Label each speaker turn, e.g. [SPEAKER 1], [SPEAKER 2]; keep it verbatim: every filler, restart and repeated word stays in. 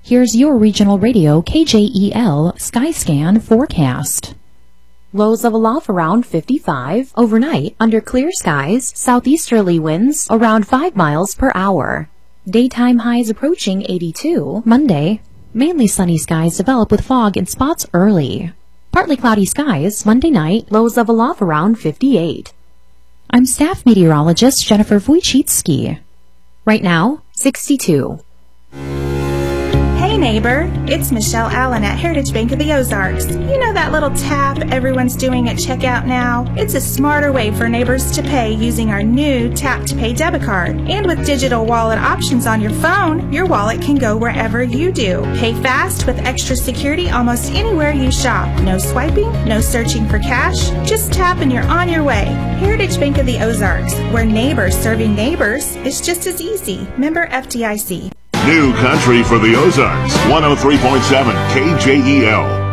[SPEAKER 1] Here's your regional radio K J E L Skyscan forecast. Lows of aloft around fifty-five. Overnight, under clear skies, southeasterly winds around five miles per hour. Daytime highs approaching eighty-two. Monday, mainly sunny skies develop with fog in spots early. Partly cloudy skies. Monday night, lows of aloft around fifty-eight. I'm staff meteorologist Jennifer Wojcicki. Right now, sixty-two.
[SPEAKER 2] Hey neighbor, it's Michelle Allen at Heritage Bank of the Ozarks. You know that little tap everyone's doing at checkout now? It's a smarter way for neighbors to pay using our new Tap to Pay debit card. And with digital wallet options on your phone, your wallet can go wherever you do. Pay fast with extra security almost anywhere you shop. No swiping, no searching for cash. Just tap and you're on your way. Heritage Bank of the Ozarks, where neighbors serving neighbors is just as easy. Member F D I C.
[SPEAKER 3] New country for the Ozarks, one oh three point seven K J E L.